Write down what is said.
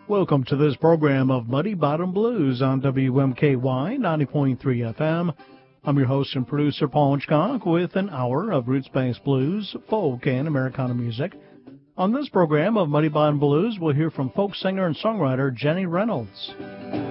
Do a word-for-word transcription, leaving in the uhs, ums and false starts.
Welcome to this program of Muddy Bottom Blues on W M K Y ninety point three F M. I'm your host and producer, Paul Hitchcock, with an hour of roots-based blues, folk, and Americana music. On this program of Muddy Bottom Blues, we'll hear from folk singer and songwriter Jenny Reynolds.